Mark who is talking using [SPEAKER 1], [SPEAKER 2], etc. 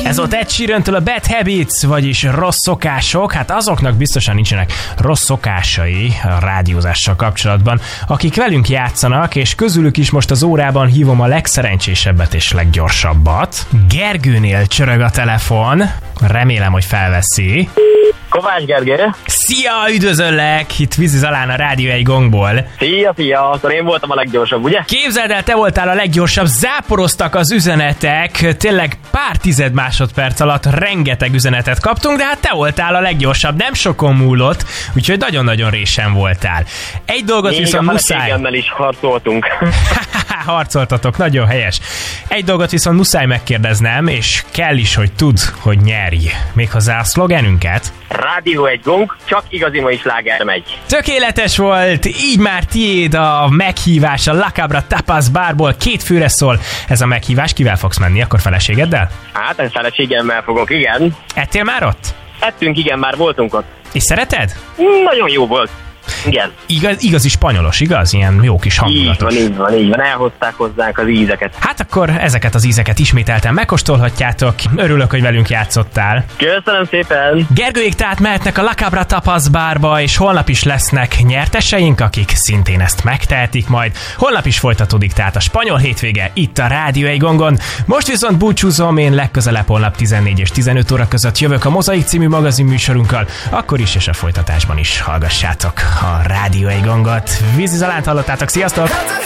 [SPEAKER 1] Ez volt Ed Sheerantől a Bad Habits, vagyis rossz szokások. Hát azoknak biztosan nincsenek rossz szokásai a rádiózással kapcsolatban, akik velünk játszanak, és közülük is most az órában hívom a legszerencsésebbet és leggyorsabbat. Gergőnél csörög a telefon. Remélem, hogy felveszi.
[SPEAKER 2] Kovács Gergő.
[SPEAKER 1] Szia, üdvözöllek! Itt Vizi Zalán a Rádió egy Gongból.
[SPEAKER 2] Szia, akkor én voltam a leggyorsabb, ugye?
[SPEAKER 1] Képzeld el, te voltál a leggyorsabb, záporoztak az üzenetek, tényleg pár tized másodperc alatt rengeteg üzenetet kaptunk, de hát te voltál a leggyorsabb, nem sokon múlott, úgyhogy nagyon-nagyon résen voltál. Egy dolgot
[SPEAKER 2] még
[SPEAKER 1] viszont
[SPEAKER 2] a
[SPEAKER 1] muszáj...
[SPEAKER 2] feleségemmel is harcoltunk.
[SPEAKER 1] Harcoltatok, nagyon helyes. Egy dolgot viszont muszáj megkérdeznem, és kell is, hogy tudd, hogy nyerj. Méghozzá a szlogenünket.
[SPEAKER 2] Rádió egy gong, csak igazi mai sláger megy.
[SPEAKER 1] Tökéletes volt, így már tiéd a meghívás a La Cabra Tapas Barból. 2 főre szól ez a meghívás. Kivel fogsz menni, akkor feleségeddel?
[SPEAKER 2] Hát, én feleségemmel fogok, igen.
[SPEAKER 1] Ettél már ott?
[SPEAKER 2] Ettünk, igen, már voltunk ott.
[SPEAKER 1] És szereted?
[SPEAKER 2] Nagyon jó volt. Igen.
[SPEAKER 1] Igazi spanyolos, igaz? Ilyen jó kis hangulatos.
[SPEAKER 2] Így van. Elhozták hozzánk az ízeket.
[SPEAKER 1] Hát akkor ezeket az ízeket ismételten megkóstolhatjátok. Örülök, hogy velünk játszottál.
[SPEAKER 2] Köszönöm szépen.
[SPEAKER 1] Gergőik tehát mehetnek a La Cabra Tapas Barba, és holnap is lesznek nyerteseink, akik szintén ezt megtehetik majd. Holnap is folytatódik tehát a spanyol hétvége itt a Rádió egy Gongon. Most viszont búcsúzom, én legközelebb holnap 14 és 15 óra között jövök a Mozaik című magazin műsorunkkal. Akkor is és a folytatásban is hallgassátok a Rádió egy Gongot. Vizi Zalánt hallottátok, sziasztok!